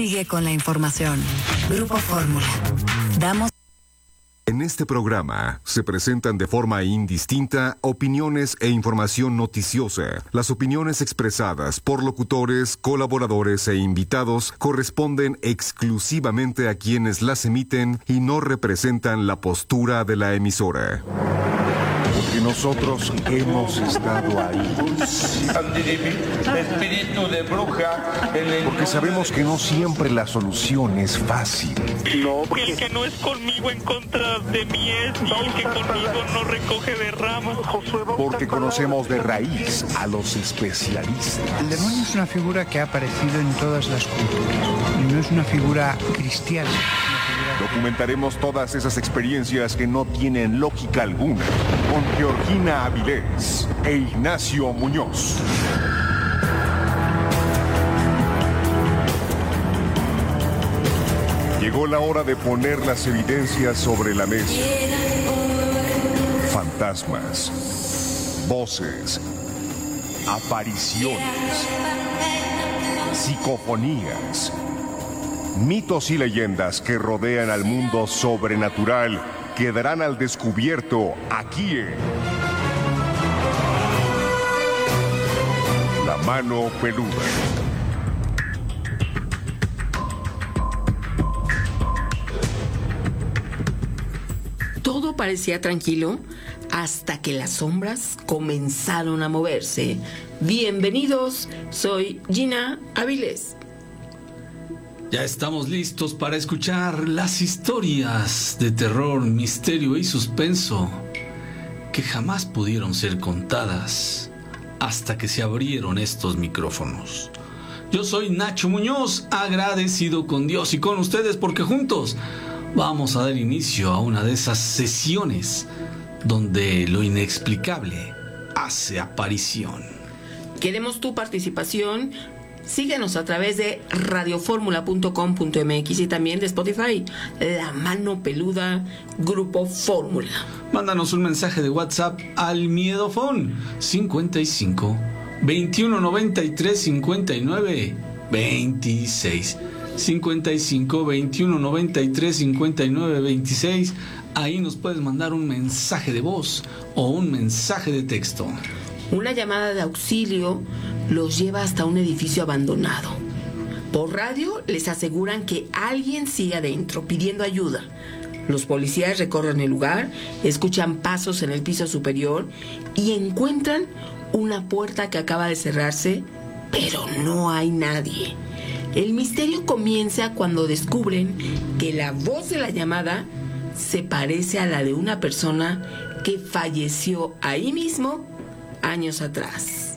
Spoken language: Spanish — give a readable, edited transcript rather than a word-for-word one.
Sigue con la información. Grupo Fórmula. Damos. En este programa se presentan de forma indistinta opiniones e información noticiosa. Las opiniones expresadas por locutores, colaboradores e invitados corresponden exclusivamente a quienes las emiten y no representan la postura de la emisora. Porque nosotros hemos estado ahí. Espíritu de bruja. Porque sabemos que no siempre la solución es fácil. No, El que no es conmigo en contra de mí es, y el que conmigo no recoge de ramas. Porque conocemos de raíz a los especialistas. El demonio es una figura que ha aparecido en todas las culturas y no es una figura cristiana. Documentaremos todas esas experiencias que no tienen lógica alguna con Georgina Avilés e Ignacio Muñoz. Llegó la hora de poner las evidencias sobre la mesa. Fantasmas, voces, apariciones, psicofonías, mitos y leyendas que rodean al mundo sobrenatural quedarán al descubierto aquí en La Mano Peluda. Todo parecía tranquilo hasta que las sombras comenzaron a moverse. Bienvenidos, soy Gina Avilés. Ya estamos listos para escuchar las historias de terror, misterio y suspenso que jamás pudieron ser contadas hasta que se abrieron estos micrófonos. Yo soy Nacho Muñoz, agradecido con Dios y con ustedes porque juntos vamos a dar inicio a una de esas sesiones donde lo inexplicable hace aparición. Queremos tu participación. Síguenos a través de radioformula.com.mx y también de Spotify. La Mano Peluda, Grupo Fórmula. Mándanos un mensaje de WhatsApp al Miedofón 55 21 93 59 26. 55 21 93 59 26. Ahí nos puedes mandar un mensaje de voz o un mensaje de texto. Una llamada de auxilio los lleva hasta un edificio abandonado. Por radio les aseguran que alguien sigue adentro pidiendo ayuda. Los policías recorren el lugar, escuchan pasos en el piso superior y encuentran una puerta que acaba de cerrarse, pero no hay nadie. El misterio comienza cuando descubren que la voz de la llamada se parece a la de una persona que falleció ahí mismo años atrás.